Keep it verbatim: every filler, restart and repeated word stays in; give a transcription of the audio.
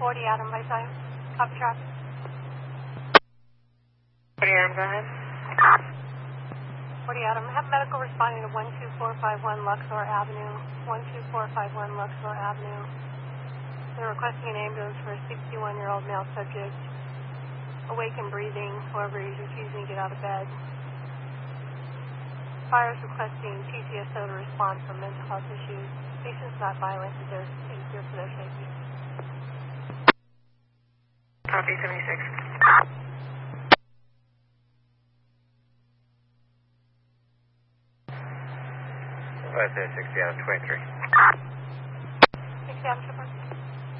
forty Adam by side. Copy traffic. forty Adam, go ahead. forty Adam, have medical responding to one two four five one Luxor Avenue. one two four five one Luxor Avenue. They're requesting an ambulance for a sixty-one-year-old male subject. Awake and breathing, however, he's refusing to get out of bed. Fire is requesting P C S O to respond for mental health issues. Patient's not violent, but they're here for their safety. Copy seventy-six. five sixty out of twenty-three.